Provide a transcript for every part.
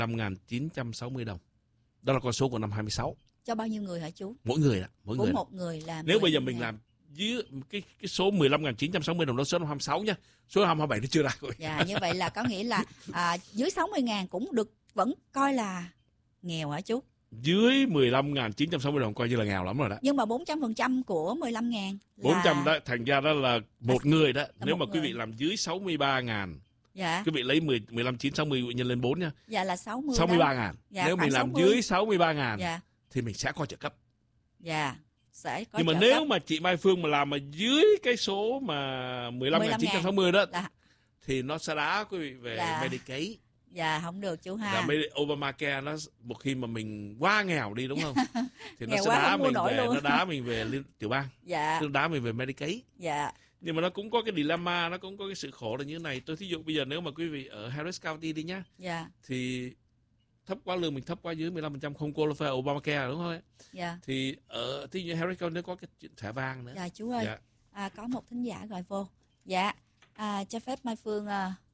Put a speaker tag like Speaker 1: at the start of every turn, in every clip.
Speaker 1: 15.960 đồng. Đó là con số của năm 26.
Speaker 2: Cho bao nhiêu người hả chú?
Speaker 1: Mỗi người đó. Mỗi
Speaker 2: của
Speaker 1: người
Speaker 2: một người là
Speaker 1: nếu bây giờ mình làm dưới cái số 15.960 đồng đó, số năm 26 nha. Số năm 27 nó chưa ra rồi.
Speaker 2: Dạ, như vậy là có nghĩa là dưới 60.000 cũng được, vẫn coi là nghèo hả chú?
Speaker 1: Dưới 15.960 đồng coi như là nghèo lắm rồi đó.
Speaker 2: Nhưng mà 400% của 15.000 là
Speaker 1: 400 đó, thành ra đó là một người đó. Nếu mà
Speaker 2: người.
Speaker 1: quý vị làm dưới 63.000,
Speaker 2: dạ,
Speaker 1: quý vị lấy 15.960 nhân lên 4 nha.
Speaker 2: dạ là
Speaker 1: 63.000.
Speaker 2: Dạ,
Speaker 1: nếu mình làm
Speaker 2: 60.
Speaker 1: dưới 63.000
Speaker 2: dạ,
Speaker 1: thì mình sẽ có trợ cấp.
Speaker 2: dạ, sẽ có
Speaker 1: Nhưng mà
Speaker 2: trợ
Speaker 1: nếu
Speaker 2: cấp.
Speaker 1: mà chị Mai Phương mà làm mà dưới cái số mà 15.960 đó
Speaker 2: là,
Speaker 1: thì nó sẽ đá quý vị về Medicaid.
Speaker 2: Dạ, không được chú ha.
Speaker 1: Là Obamacare, nó một khi mà mình quá nghèo đi đúng không? Thì nó
Speaker 2: Nghèo
Speaker 1: sẽ
Speaker 2: quá
Speaker 1: đá
Speaker 2: không mua
Speaker 1: mình
Speaker 2: nổi
Speaker 1: về,
Speaker 2: luôn.
Speaker 1: nó đá mình về tiểu bang.
Speaker 2: Dạ.
Speaker 1: Nó đá mình về Medicaid.
Speaker 2: Dạ.
Speaker 1: Nhưng mà nó cũng có cái dilemma, nó cũng có cái sự khổ là như thế này. Tôi thí dụ bây giờ nếu mà quý vị ở Harris County đi nhá.
Speaker 2: Dạ.
Speaker 1: Thì thấp quá, lương mình thấp quá, dưới 15% không qualify Obamacare đúng không?
Speaker 2: Dạ.
Speaker 1: Thì ở thí dụ Harris County nó có cái chuyện thẻ vàng nữa.
Speaker 2: Dạ chú ơi. Dạ. Có một thính giả gọi vô. Dạ. Cho phép Mai Phương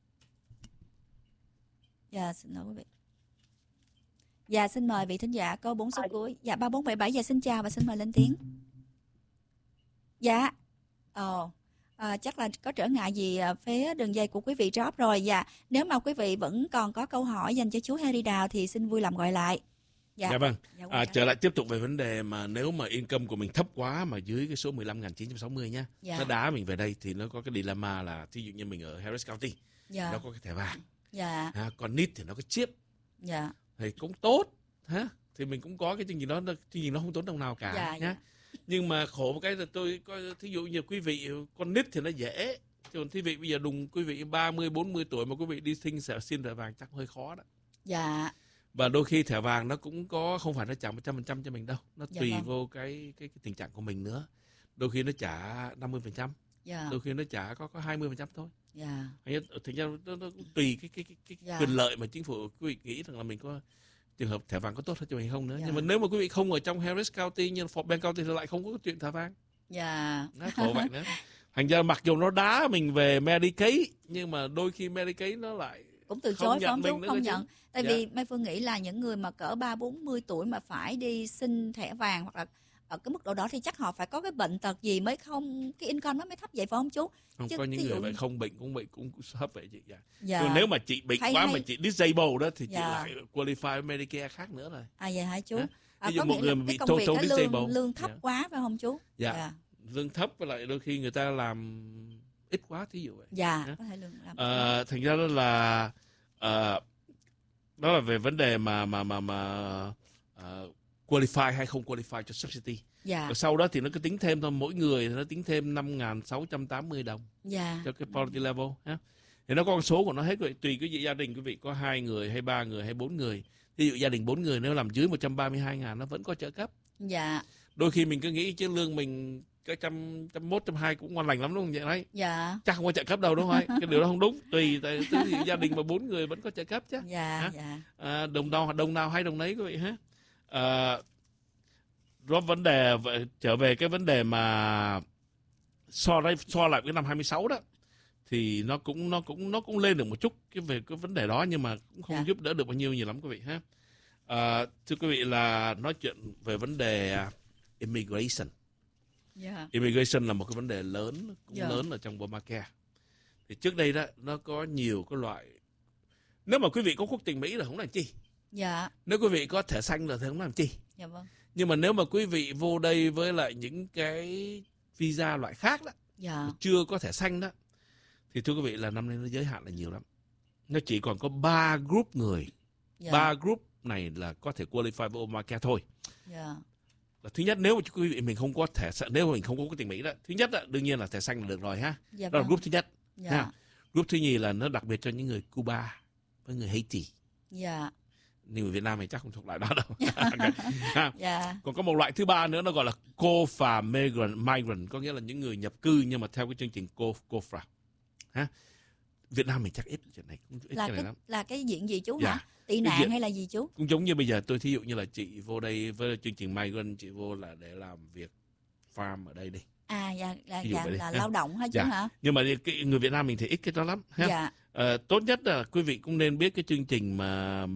Speaker 2: dạ, xin lỗi quý vị. Dạ, xin mời vị thính giả có 4 số cuối. Dạ, 3477. Dạ, xin chào và xin mời lên tiếng. Dạ. Chắc là có trở ngại gì phía đường dây của quý vị drop rồi. Dạ, nếu mà quý vị vẫn còn có câu hỏi dành cho chú Harry Đào thì xin vui lòng gọi lại.
Speaker 1: Dạ vâng. Trở lại tiếp tục về vấn đề mà nếu mà income của mình thấp quá mà dưới cái số 15.960 nhá. Dạ. Nó đá mình về đây thì nó có cái dilemma là thí dụ như mình ở Harris County. Dạ. Nó có cái thẻ vàng. Dạ. Còn NIT thì nó có chip. Dạ. Thì cũng tốt. Thì mình cũng có cái chương trình đó, chương trình nó không tốn đồng nào cả. Dạ, nhá. Dạ. Nhưng mà khổ một cái là tôi có thí dụ như quý vị con nít thì nó dễ, còn quý vị bây giờ đùng quý vị 30 40 tuổi mà quý vị đi xin thẻ vàng chắc hơi khó đó. Dạ. Và đôi khi thẻ vàng nó cũng có không phải nó trả 100% cho mình đâu, nó tùy vô cái tình trạng của mình nữa. Đôi khi nó trả 50%, đôi khi nó trả có 20% thôi. Dạ. Thành ra nó cũng tùy cái quyền lợi mà chính phủ quý vị nghĩ rằng là mình có trường hợp thẻ vàng có tốt hơn cho mình không nữa. Nhưng mà nếu mà quý vị không ở trong Harris County như Fort Bend County thì lại không có chuyện thẻ vàng. Dạ. Nó khổ vậy nữa. Thành ra mặc dù nó đá mình về Medicaid nhưng mà đôi khi Medicaid nó lại
Speaker 2: cũng từ chối phải không chú? Không nhận. Tại vì Mai Phương nghĩ là những người mà cỡ 30-40 tuổi mà phải đi xin thẻ vàng hoặc là ở cái mức độ đó thì chắc họ phải có cái bệnh tật gì mới không, cái income nó mới thấp vậy phải không chú?
Speaker 1: Không, có những người vậy không bệnh cũng thấp vậy chị.
Speaker 2: Dạ.
Speaker 1: Nhưng nếu mà chị bệnh quá mà chị disable đó thì chị lại qualify Medicare khác nữa rồi.
Speaker 2: Vậy hả chú?
Speaker 1: Ví dụ một người bị total disable,
Speaker 2: lương thấp quá phải không chú?
Speaker 1: Dạ. Lương thấp với lại đôi khi người ta làm ít quá thí dụ vậy.
Speaker 2: Dạ, có thể lương làm.
Speaker 1: Thành ra đó là về vấn đề mà qualify hay không qualify cho subsidy. Dạ. Sau đó thì nó cứ tính thêm thôi, mỗi người nó tính thêm 5.680 đồng. Dạ. Cho cái poverty level ha. Thì nó có con số của nó hết rồi, tùy cái gia đình quý vị có 2 người hay 3 người hay 4 người. Ví dụ gia đình 4 người nếu làm dưới 132.000 nó vẫn có trợ cấp. Dạ. Đôi khi mình cứ nghĩ chứ lương mình cái 101, 102 cũng ngon lành lắm đúng không vậy đấy? Dạ. Chắc không có trợ cấp đâu đúng không? Cái điều đó không đúng. Tùy gia đình mà 4 người vẫn có trợ cấp chứ. Dạ. Dạ. Đồng nào hay đồng nấy quý vị ha. Đó vấn đề trở về cái vấn đề mà so lại cái năm 26 đó thì nó cũng lên được một chút về cái vấn đề đó nhưng mà cũng không giúp đỡ được bao nhiêu nhiều lắm quý vị ha. Thưa quý vị là nói chuyện về vấn đề immigration. Yeah. Immigration là một cái vấn đề lớn lớn ở trong Obamacare. Thì trước đây đó nó có nhiều cái loại, nếu mà quý vị có quốc tịch Mỹ là không làm chi. Dạ. Nếu quý vị có thẻ xanh là thì không làm chi. Dạ vâng. Nhưng mà nếu mà quý vị vô đây với lại những cái visa loại khác đó, chưa có thẻ xanh đó, thì thưa quý vị là năm nay nó giới hạn là nhiều lắm. Nó chỉ còn có 3 group người. 3 group này là có thể qualify với Obamacare thôi. Thứ nhất, nếu mà quý vị mình không có thẻ xanh, nếu mà mình không có quốc tịch Mỹ đó, thứ nhất là đương nhiên là thẻ xanh là được rồi ha. Đó là group thứ nhất. Group thứ nhì là nó đặc biệt cho những người Cuba với người Haiti. Nhưng người Việt Nam thì chắc không thuộc loại đó đâu. Còn có một loại thứ ba nữa nó gọi là COFA migrant, có nghĩa là những người nhập cư nhưng mà theo cái chương trình COFA. Việt Nam mình chắc ít chuyện này, cũng ít cái này lắm. Là cái diện gì chú hả? Tị nạn hay là gì chú? Cũng giống như bây giờ tôi thí dụ như là chị vô đây với chương trình migrant, chị vô là để làm việc farm ở đây đi. Là lao động hả chú hả? Nhưng mà người Việt Nam mình thì ít cái đó lắm. Tốt nhất là quý vị cũng nên biết cái chương trình mà